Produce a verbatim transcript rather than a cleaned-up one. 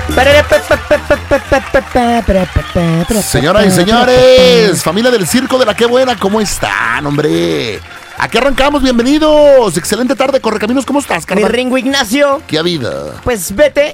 Señoras y señores, familia del Circo de la Qué Buena, ¿cómo están, hombre? Aquí arrancamos, bienvenidos. Excelente tarde, Correcaminos, ¿cómo estás, Mi carnal? Ringo Ignacio. ¿Qué ha habido? Pues vete